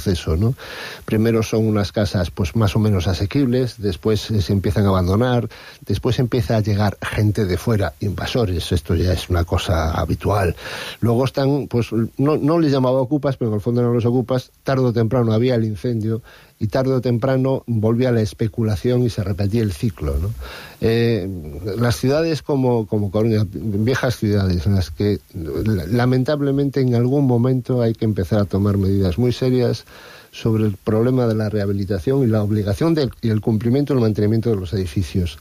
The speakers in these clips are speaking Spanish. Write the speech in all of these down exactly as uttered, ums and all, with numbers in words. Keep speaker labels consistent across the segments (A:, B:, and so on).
A: proceso, ¿no? Primero son unas casas pues más o menos asequibles, después eh, se empiezan a abandonar, después empieza a llegar gente de fuera, invasores, esto ya es una cosa habitual. Luego están, pues no, no les llamaba ocupas, pero en el fondo no los ocupas, tarde o temprano había el incendio, y tarde o temprano volvía la especulación y se repetía el ciclo, ¿no? Eh, las ciudades como, como Coruña, viejas ciudades en las que lamentablemente en algún momento hay que empezar a tomar medidas muy serias sobre el problema de la rehabilitación y la obligación de, y el cumplimiento y el mantenimiento de los edificios.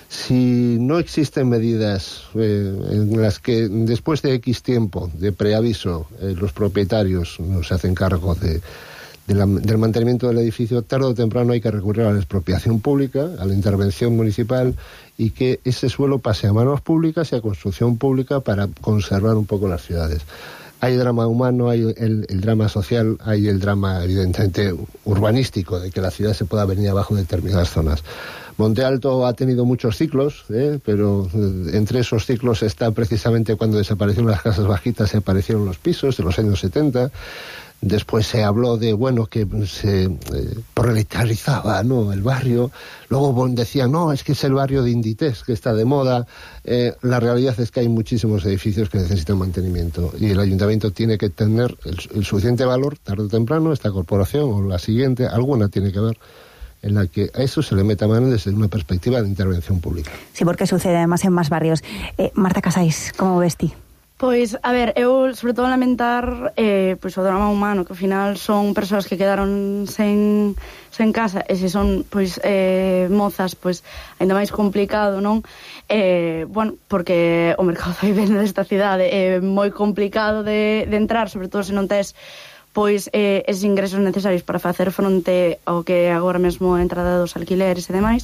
A: Si no existen medidas eh, en las que después de X tiempo de preaviso eh, los propietarios no se hacen cargo de De la, del mantenimiento del edificio, tarde o temprano hay que recurrir a la expropiación pública, a la intervención municipal, y que ese suelo pase a manos públicas y a construcción pública para conservar un poco las ciudades. Hay drama humano, hay el, el drama social, hay el drama evidentemente urbanístico, de que la ciudad se pueda venir abajo en determinadas zonas. Monte Alto ha tenido muchos ciclos, ¿eh? pero entre esos ciclos está precisamente cuando desaparecieron las casas bajitas y aparecieron los pisos de los años setenta. Después se habló de, bueno, que se eh, proletarizaba, ¿no?, el barrio. Luego decían, no, es que es el barrio de Inditex, que está de moda. Eh, la realidad es que hay muchísimos edificios que necesitan mantenimiento. Y el ayuntamiento tiene que tener el, el suficiente valor, tarde o temprano, esta corporación o la siguiente, alguna tiene que ver, en la que a eso se le meta mano desde una perspectiva de intervención pública.
B: Sí, porque sucede además en más barrios. Eh, Marta Casais, como ves ti?
C: Pois, a ver, eu sobre todo lamentar eh, pois o drama humano, que ao final son persoas que quedaron sen, sen casa, e se son pois eh, mozas, pois ainda máis complicado, non? Eh, bueno, porque o mercado vai ben desta cidade é moi complicado de, de entrar, sobre todo se non tes pois eh, eses ingresos necesarios para facer fronte ao que agora mesmo a entrada dos alquileres e demais.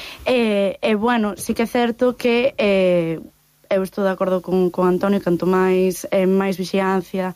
C: E, eh, eh, bueno, sí que é certo que eh, eu estou de acordo con, con Antonio, canto máis eh, máis vixiancia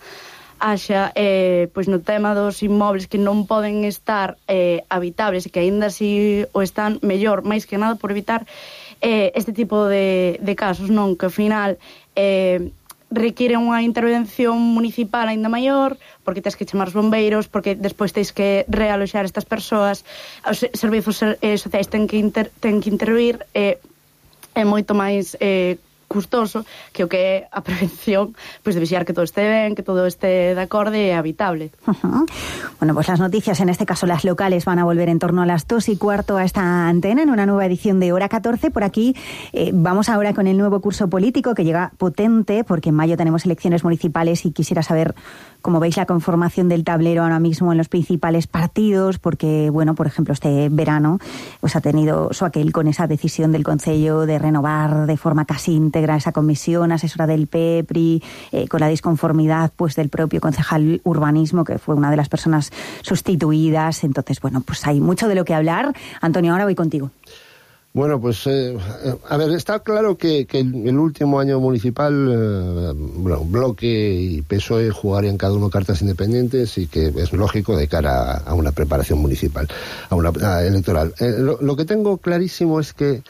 C: haxa eh, pois no tema dos inmóveis que non poden estar eh, habitables e que aínda así o están mellor, máis que nada por evitar eh, este tipo de, de casos, non? Que ao final eh, requiere unha intervención municipal aínda maior, porque tens que chamar os bombeiros, porque despois tens que realoxar estas persoas, os servizos eh, sociais ten que, inter, ten que intervir, eh, é moito máis eh, custoso que o que é a prevención, pois de vixiar que todo este ben, que todo este de acorde e habitable.
B: Uh-huh. Bueno, pues las noticias, en este caso las locales, van a volver en torno a las dos y cuarto a esta antena en una nueva edición de Hora catorce. Por aquí eh, vamos ahora con el nuevo curso político que llega potente, porque en mayo tenemos elecciones municipales y quisiera saber cómo veis la conformación del tablero ahora mismo en los principales partidos, porque, bueno, por ejemplo, este verano pues ha tenido su aquel con esa decisión del Concello de renovar de forma casi íntegra esa comisión asesora del P E P R I, eh, con la disconformidad pues del propio concejal urbanismo, que fue una de las personas sustituidas. Entonces, bueno, pues hay mucho de lo que hablar. Antonio, ahora voy contigo.
A: Bueno, pues, eh, a ver, está claro que, que el, el último año municipal, eh, bueno, Bloque y P S O E jugarían cada uno cartas independientes y que es lógico de cara a, a una preparación municipal, a una a electoral. Eh, lo, lo que tengo clarísimo es que,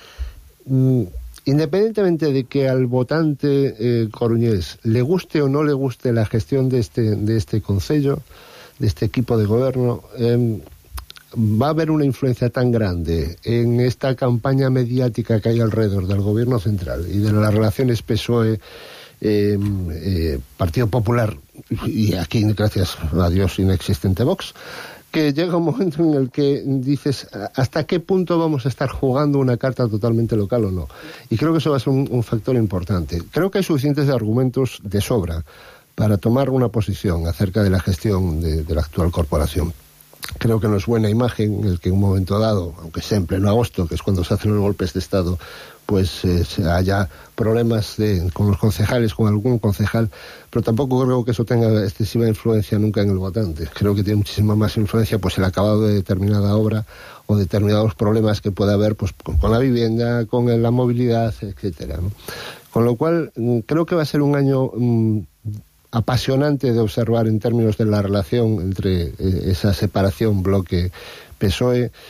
A: mm, independientemente de que al votante eh, coruñés le guste o no le guste la gestión de este, de este concello, de este equipo de gobierno, eh, va a haber una influencia tan grande en esta campaña mediática que hay alrededor del gobierno central y de las relaciones P S O E, eh, eh, Partido Popular y aquí, gracias a Dios, inexistente Vox, que llega un momento en el que dices hasta qué punto vamos a estar jugando una carta totalmente local o no. Y creo que eso va a ser un, un factor importante. Creo que hay suficientes argumentos de sobra para tomar una posición acerca de la gestión de, de la actual corporación. Creo que no es buena imagen el que en un momento dado, aunque sea en pleno agosto, que es cuando se hacen los golpes de Estado, pues eh, haya problemas de, con los concejales, con algún concejal, pero tampoco creo que eso tenga excesiva influencia nunca en el votante. Creo que tiene muchísima más influencia pues el acabado de determinada obra o determinados problemas que puede haber pues con, con la vivienda, con la movilidad, etcétera, ¿no? Con lo cual, creo que va a ser un año mmm, apasionante de observar en términos de la relación entre eh, esa separación Bloque-P S O E.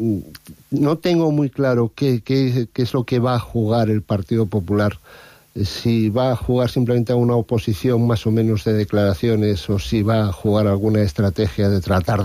A: No tengo muy claro qué, qué, qué es lo que va a jugar el Partido Popular, si va a jugar simplemente a una oposición más o menos de declaraciones o si va a jugar alguna estrategia de tratar de